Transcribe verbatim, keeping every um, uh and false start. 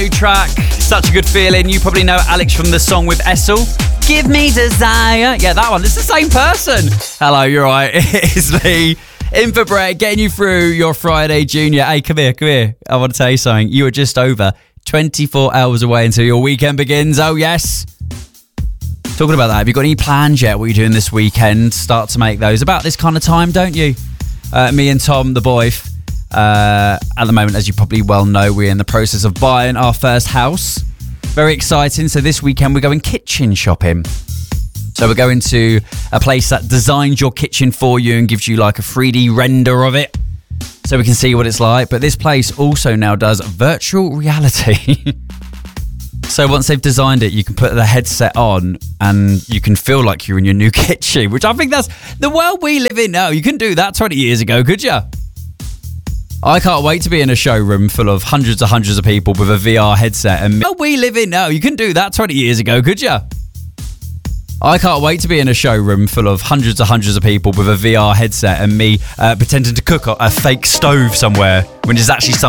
New track, such a good feeling. You probably know Alex from the song with Essel. Give me desire. Yeah, that one. It's the same person. Hello, you're right. It's me. In for Brett, getting you through your Friday, Junior. Hey, come here, come here. I want to tell you something. You are just over twenty-four hours away until your weekend begins. Oh, yes. Talking about that, have you got any plans yet? What are you doing this weekend? Start to make those about this kind of time, don't you? Uh, me and Tom, the boy, uh, at the moment, as you probably well know, we're in the process of buying our first house. Very exciting. So this weekend, we're going kitchen shopping. So we're going to a place that designs your kitchen for you and gives you like a three D render of it so we can see what it's like. But this place also now does virtual reality. So once they've designed it, you can put the headset on and you can feel like you're in your new kitchen, which I think that's the world we live in now. You couldn't do that twenty years ago, could you? I can't wait to be in a showroom full of hundreds and hundreds of people with a V R headset. And the world we live in now. You couldn't do that twenty years ago, could you? I can't wait to be in a showroom full of hundreds and hundreds of people with a V R headset and me uh, pretending to cook a fake stove somewhere when there's actually some